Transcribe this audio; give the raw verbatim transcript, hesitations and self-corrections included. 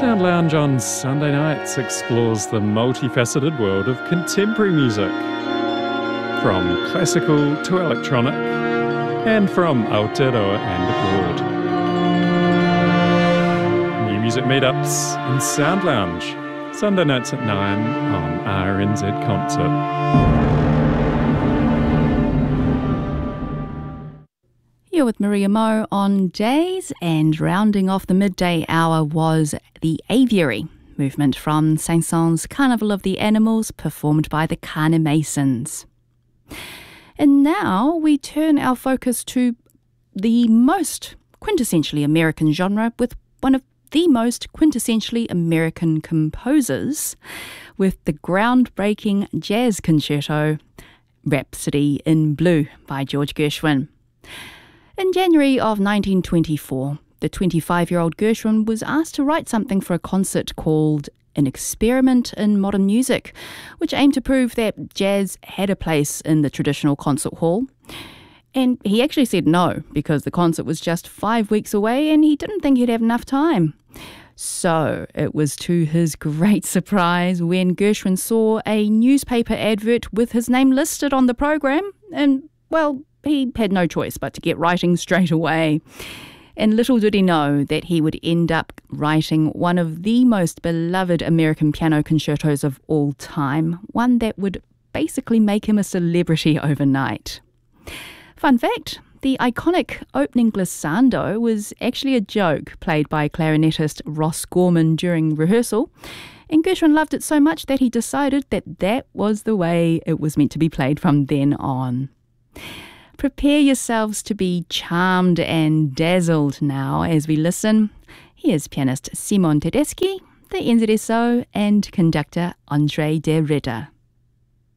Sound Lounge on Sunday nights explores the multifaceted world of contemporary music, from classical to electronic, and from Aotearoa and abroad. New music meetups in Sound Lounge, Sunday nights at nine on R N Z Concert. You're with Maria Mo on Days, and rounding off the midday hour was the Aviary movement from Saint-Saëns' Carnival of the Animals, performed by the Kane Masons. And now we turn our focus to the most quintessentially American genre with one of the most quintessentially American composers, with the groundbreaking jazz concerto Rhapsody in Blue by George Gershwin. In January of nineteen twenty-four, the twenty-five-year-old Gershwin was asked to write something for a concert called An Experiment in Modern Music, which aimed to prove that jazz had a place in the traditional concert hall. And he actually said no, because the concert was just five weeks away and he didn't think he'd have enough time. So it was to his great surprise when Gershwin saw a newspaper advert with his name listed on the program, and, well, he had no choice but to get writing straight away. And little did he know that he would end up writing one of the most beloved American piano concertos of all time, one that would basically make him a celebrity overnight. Fun fact, the iconic opening glissando was actually a joke played by clarinetist Ross Gorman during rehearsal, and Gershwin loved it so much that he decided that that was the way it was meant to be played from then on. Prepare yourselves to be charmed and dazzled now as we listen. Here's pianist Simon Tedeschi, the N Z S O, and conductor Andre de Rida.